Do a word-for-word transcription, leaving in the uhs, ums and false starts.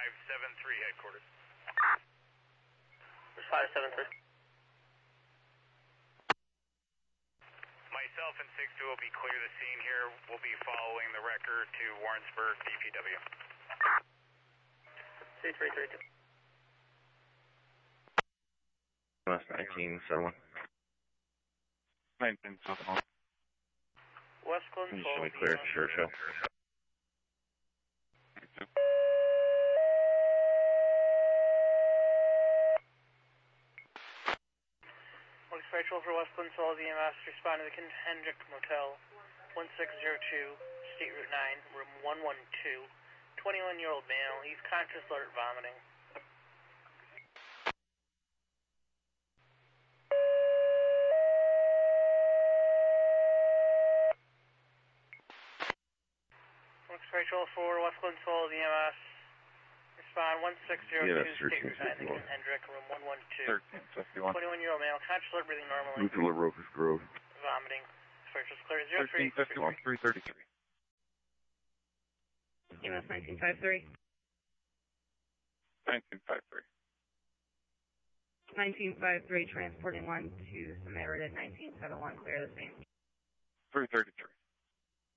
five seven three headquarters. five seven three. Myself and six two will be clear the scene here. We'll be following the record to Warrensburg, D P W. C three three two. West nineteen seven one. nineteen seven one. West Glen Just Sol. show me clear, sure, show. Rachel for West Glen Sol, V M S, respond to the Hendrick Motel, one six zero two, State Route nine, room one one two, twenty-one-year-old male, he's conscious, alert, vomiting. Rachel for West Glen Sol, V M S, respond one six zero two, State Route nine, the Hendrick, room one one two. thirteen fifty-one. twenty-one-year-old male, conscious, alert, breathing normally. Mutual Locust Grove. Vomiting. Rachel's clear. zero three. thirteen fifty-one, three thirty-three. E M S nineteen five three. nineteen five three. nineteen five three, transporting one to Samaritan, nineteen seven one, clear the scene. three thirty-three.